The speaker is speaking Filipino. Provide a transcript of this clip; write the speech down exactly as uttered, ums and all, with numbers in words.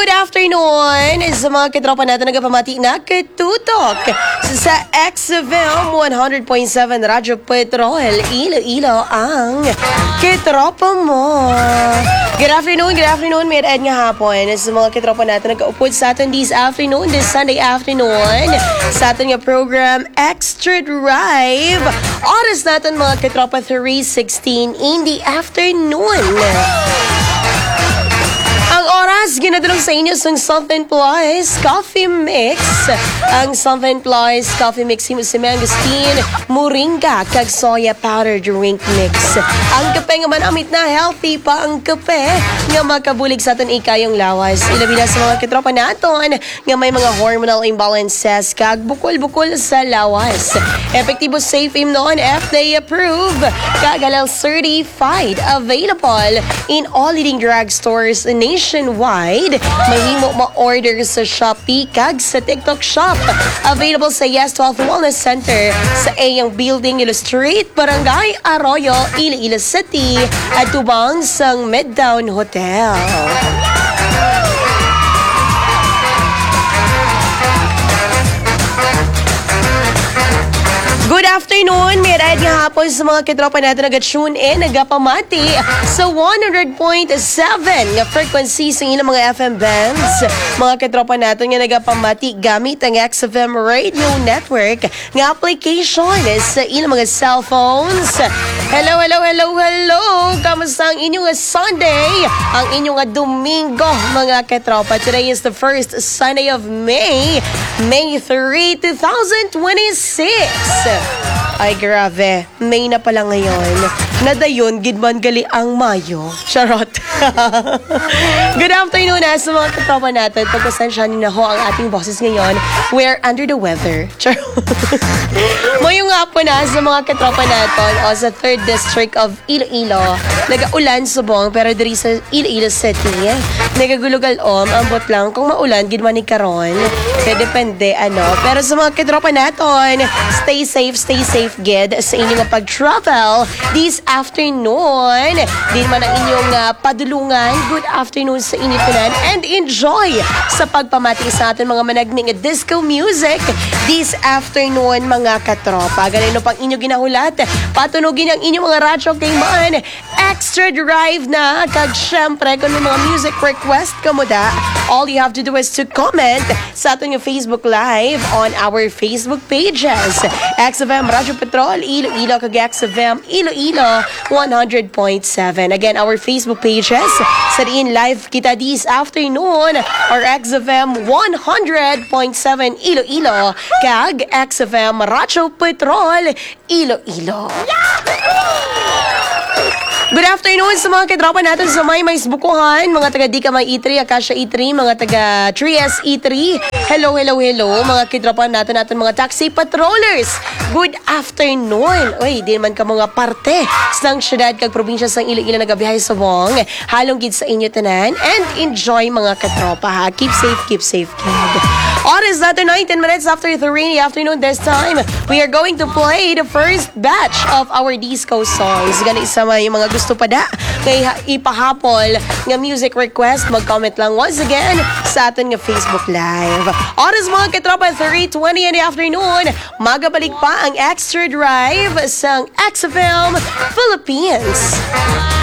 Good afternoon sa mga katropa natin nagpamati na katutok sa X F M one hundred point seven Radyo Petrol Iloilo ang katropa mo. Good afternoon, good afternoon, may ed nga hapon sa mga katropa natin nag-upod sa atin this afternoon, this Sunday afternoon sa atin nga program Extra Drive. Oras natin mga katropa three sixteen in the afternoon. Ang oras, ginadulong sa inyo sa Something Plus Coffee Mix. Ang Something Plus Coffee Mix himo si Mangosteen, Moringa, kag soya powder drink mix. Ang kape nga manamit na healthy pa ang kape nga makabulig sa aton ikayong lawas. Ilabi na sa mga katropa naton nga may mga hormonal imbalances kag bukol-bukol sa lawas. Epektibo safe im noon, F D A approved, kag halal certified. Available in all leading drugstores nationwide. Mahimo ma-order sa Shopee kag sa TikTok Shop. Available sa Yes twelve Wellness Center sa Ayang Building, Illustrate, Barangay Arroyo, Iloilo City at tubang sang Midtown Hotel. Good afternoon, may ride nga hapon sa mga katropa natin nag-tune in, nagapamati sa one hundred point seven nga frequency sa ilang mga F M bands. Mga katropa natin nga nagapamati gamit ang X F M Radio Network nga application sa ilang mga cellphones. Hello, hello, hello, hello! Kamusta ang inyong Sunday? Ang inyong Domingo, mga katropa. Today is the first Sunday of May, May third, twenty twenty-six. Ay, grabe. May na pala ngayon. Nadayon, gidman gali ang Mayo. Charot. Good afternoon na sa mga katropa natin. Pagpasensyanin na ho ang ating bosses ngayon. We're under the weather. Charot. Mayong nga po na sa mga katropa natin o sa third District of Iloilo. Nag-ulan subong pero diri sa Iloilo City. Nagagulugal-om. Ambot lang kung maulan, gidman ni karon. Kaya depende ano. Pero sa mga katropa natin, stay safe, stay safe, gid sa inyong pag-travel this afternoon. Din man ang inyong uh, padulungan. Good afternoon sa inyo tanan and enjoy sa pagpamati sa atin mga managning disco music this afternoon mga katropa. Ganito pang inyo ginahulat. Patunugin ang inyong mga radyo kay man. Extra Drive na. Kag syempre kung may mga music request kamuda, all you have to do is to comment sa ating Facebook Live on our Facebook pages. X F M Radyo Petrol Iloilo kag X F M Iloilo one hundred point seven. Again, our Facebook pages sa diin live kita this afternoon or X F M one hundred point seven Iloilo kag X F M Radyo Petrol Iloilo. Good afternoon sa mga katropa natin sa may mais bukuhan, mga taga Dika May E three, Acacia E three, mga taga three S E three. Hello, hello, hello, mga katropa natin natin mga taxi patrollers. Good afternoon. Oy, di man ka mga parte sang syudad kag probinsya sang Iloilo nagabiyahe sa Bong. Halong gid sa inyo tanan and enjoy mga katropa ha. Keep safe, keep safe, kid. Oras natin nineteen minutes after three in the afternoon this time. We are going to play the first batch of our disco songs. Gani isa may mga gusto pa da kay ipahapol nga music request, mag-comment lang once again sa atin nga Facebook Live. Oras mga katropa, three twenty in the afternoon. Magabalik pa ang Extra Drive sa X F M Philippines.